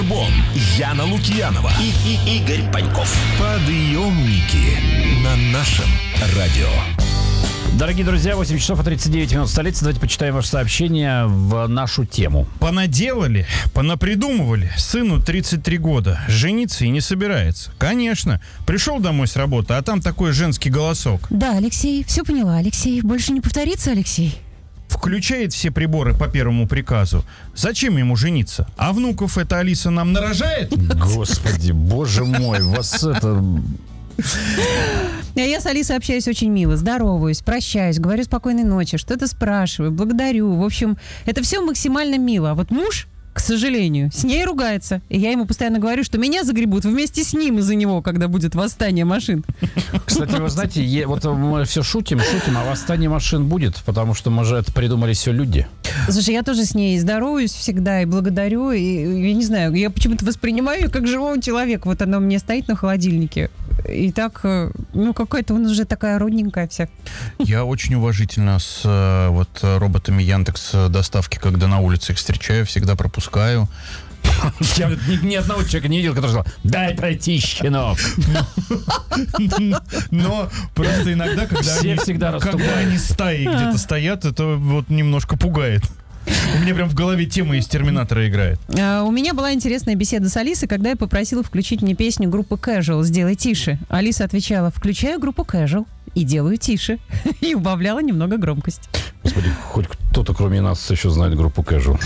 Бурбон, Яна Лукьянова и Игорь Паньков. Подъемники на нашем радио. Дорогие друзья, 8 часов и 39 минут столицы. Давайте почитаем ваше сообщение в нашу тему. Понаделали, понапридумывали. Сыну 33 года. Жениться и не собирается. Конечно. Пришел домой с работы, а там такой женский голосок. Да, Алексей, все поняла, Алексей. Больше не повторится, Алексей? Включает все приборы по первому приказу. Зачем ему жениться? А внуков эта Алиса нам нарожает? Господи, боже мой, вас это... Я с Алисой общаюсь очень мило, здороваюсь, прощаюсь, говорю спокойной ночи, что-то спрашиваю, благодарю. В общем, это все максимально мило. А вот муж, к сожалению, с ней ругается. И я ему постоянно говорю, что меня загребут вместе с ним из-за него, когда будет восстание машин. Кстати, вы знаете, вот мы все шутим, а восстание машин будет, потому что мы же это придумали все люди. Слушай, я тоже с ней здороваюсь всегда и благодарю. И я не знаю, я почему-то воспринимаю ее как живого человека. Вот она у меня стоит на холодильнике. И так, какая-то он уже такая родненькая вся. Я очень уважительно с роботами Яндекс доставки, когда на улице их встречаю, всегда пропускаю. Я ни одного человека не видел, который сказал: дай пройти, щенок. Но просто иногда, когда они стаей где-то стоят, это вот немножко пугает. У меня прям в голове тема из «Терминатора» играет. У меня была интересная беседа с Алисой, когда я попросила включить мне песню группы Casual «Сделай тише». Алиса отвечала: включаю группу Casual и делаю тише. И убавляла немного громкость. Господи, хоть кто-то, кроме нас, еще знает группу Casual.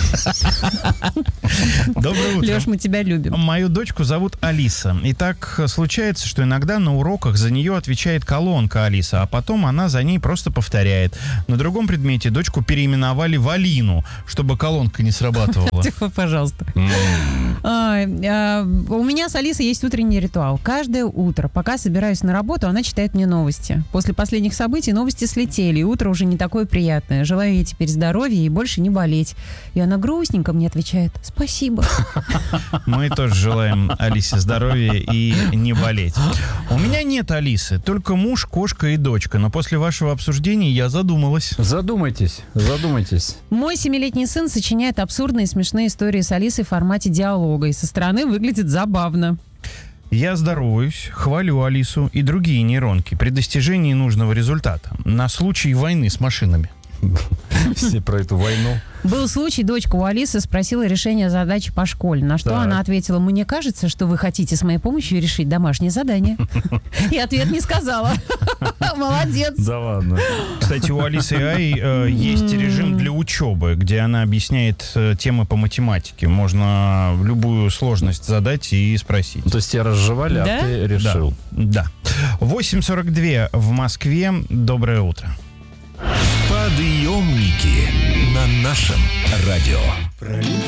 Доброе утро. Леш, мы тебя любим. Мою дочку зовут Алиса. И так случается, что иногда на уроках за нее отвечает колонка Алиса, а потом она за ней просто повторяет. На другом предмете дочку переименовали в Алину, чтобы колонка не срабатывала. Тихо, пожалуйста. У меня с Алисой есть утренний ритуал. Каждое утро, пока собираюсь на работу, она читает мне новости. После последних событий новости слетели, и утро уже не такое приятное. Желаю ей теперь здоровья и больше не болеть. И она грустненько мне отвечает: спасибо. Мы тоже желаем Алисе здоровья и не болеть. У меня нет Алисы, только муж, кошка и дочка. Но после вашего обсуждения я задумалась. Задумайтесь. Мой 7-летний сын сочиняет абсурдные и смешные истории с Алисой в формате диалога. И со стороны выглядит забавно. Я здороваюсь, хвалю Алису и другие нейронки при достижении нужного результата на случай войны с машинами. Все про эту войну. Был случай, дочка у Алисы спросила решение задачи по школе, на что она ответила: мне кажется, что вы хотите с моей помощью решить домашнее задание. И ответ не сказала. Молодец. Да ладно. Кстати, у Алисы AI есть режим для учебы, где она объясняет темы по математике. Можно любую сложность задать и спросить. То есть тебя разжевали, Да? а ты решил. Да. 8:42 в Москве. Доброе утро. Подъемники на нашем радио.